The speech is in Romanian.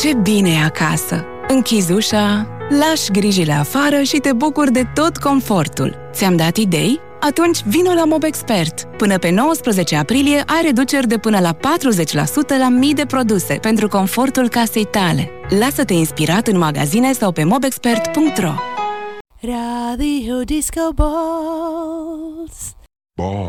Ce bine e acasă! Închizi ușa, lași grijile afară și te bucuri de tot confortul. Ți-am dat idei? Atunci vino la Mobexpert. Până pe 19 aprilie ai reduceri de până la 40% la mii de produse pentru confortul casei tale. Lasă-te inspirat în magazine sau pe mobexpert.ro. Radio Disco Balls.